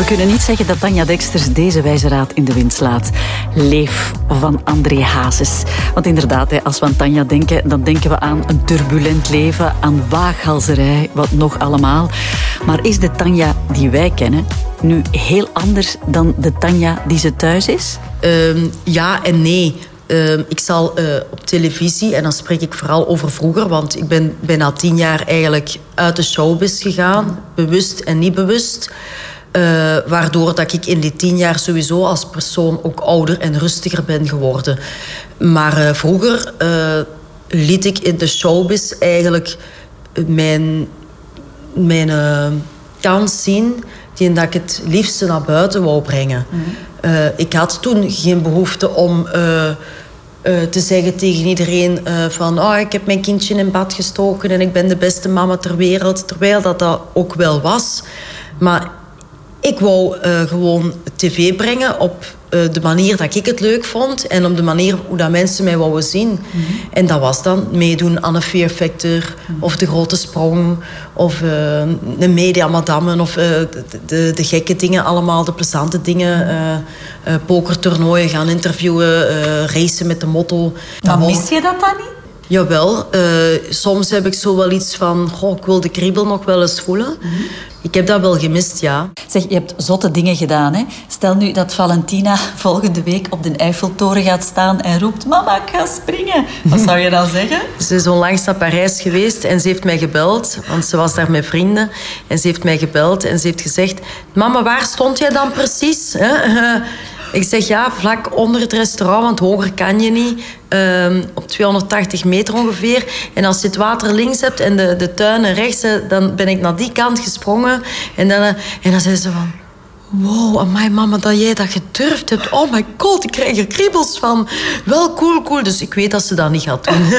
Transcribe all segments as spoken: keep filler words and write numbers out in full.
kunnen niet zeggen dat Tanja Deksters deze wijze raad in de wind slaat. Leef van André Hazes. Want inderdaad, als we aan Tanja denken, dan denken we aan een turbulent leven, aan waaghalzerij, wat nog allemaal. Maar is de Tanja die wij kennen nu heel anders dan de Tanja die ze thuis is? Um, ja en nee. Uh, ik zal uh, op televisie, en dan spreek ik vooral over vroeger, want ik ben bijna tien jaar eigenlijk uit de showbiz gegaan, bewust en niet bewust. Uh, waardoor dat ik in die tien jaar sowieso als persoon ook ouder en rustiger ben geworden. Maar uh, vroeger uh, liet ik in de showbiz eigenlijk mijn, mijn uh, kans zien die dat ik het liefste naar buiten wou brengen. Mm-hmm. Uh, ik had toen geen behoefte om uh, uh, te zeggen tegen iedereen uh, van oh, ik heb mijn kindje in bad gestoken en ik ben de beste mama ter wereld. Terwijl dat dat ook wel was. Maar ik wou uh, gewoon tv brengen op uh, de manier dat ik het leuk vond en op de manier hoe dat mensen mij wouden zien. Mm-hmm. En dat was dan meedoen aan een Fear Factor mm-hmm. of De Grote Sprong of uh, een Media Madame of uh, de, de, de gekke dingen allemaal, de plezante dingen. Uh, uh, pokertoernooien, gaan interviewen, uh, racen met de motto. Maar mis je dat dan niet? Jawel, uh, soms heb ik zo wel iets van goh, ik wil de kriebel nog wel eens voelen. Mm-hmm. Ik heb dat wel gemist, ja. Zeg, je hebt zotte dingen gedaan, hè? Stel nu dat Valentina volgende week op de Eiffeltoren gaat staan en roept mama, ik ga springen. Wat zou je dan zeggen? Ze is onlangs naar Parijs geweest en ze heeft mij gebeld, want ze was daar met vrienden. En ze heeft mij gebeld en ze heeft gezegd, mama, waar stond jij dan precies? Ik zeg, ja, vlak onder het restaurant, want hoger kan je niet. Um, op tweehonderdtachtig meter ongeveer. En als je het water links hebt en de, de tuinen rechts, dan ben ik naar die kant gesprongen. En dan, en dan zei ze van... Wow, amai mama, dat jij dat gedurfd hebt. Oh my god, ik krijg er kriebels van. Wel cool, cool. Dus ik weet dat ze dat niet gaat doen.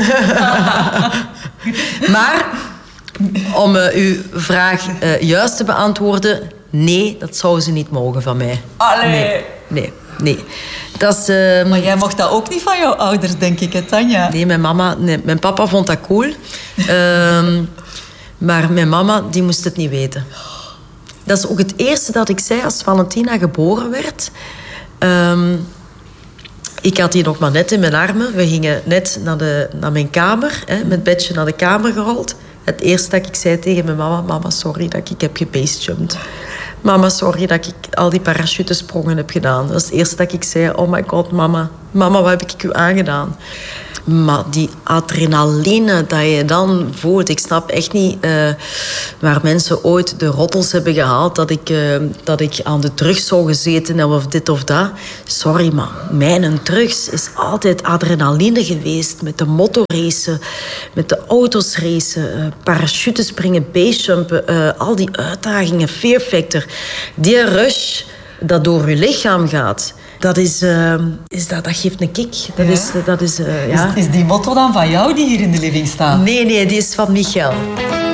Maar, om uh, uw vraag uh, juist te beantwoorden... Nee, dat zou ze niet mogen van mij. Allee. Nee, nee, nee. Dat is, uh, maar jij mocht dat ook niet van jouw ouders, denk ik, hè, Tanja? Nee, mijn mama... Nee, mijn papa vond dat cool. uh, maar mijn mama, die moest het niet weten. Dat is ook het eerste dat ik zei als Valentina geboren werd. Um, ik had die nog maar net in mijn armen. We gingen net naar, de, naar mijn kamer, hè, met bedje naar de kamer gerold. Het eerste dat ik zei tegen mijn mama... Mama, sorry dat ik heb gebasejumped. Mama, sorry dat ik al die parachutesprongen heb gedaan. Dat is het eerste dat ik zei... Oh my god, mama. Mama, wat heb ik u aangedaan? Maar die adrenaline dat je dan voelt... Ik snap echt niet uh, waar mensen ooit de rottels hebben gehaald... dat ik, uh, dat ik aan de drugs zou gezeten heb of dit of dat. Sorry, maar mijn drugs is altijd adrenaline geweest. Met de motorracen, met de auto's racen... Uh, parachutespringen, basejumpen... Uh, al die uitdagingen, Fear Factor. Die rush dat door je lichaam gaat... Dat, is, uh, is dat, dat geeft een kick. Dat ja. is, dat is, uh, ja. is, is die motto dan van jou die hier in de living staat? Nee, nee, die is van Michael.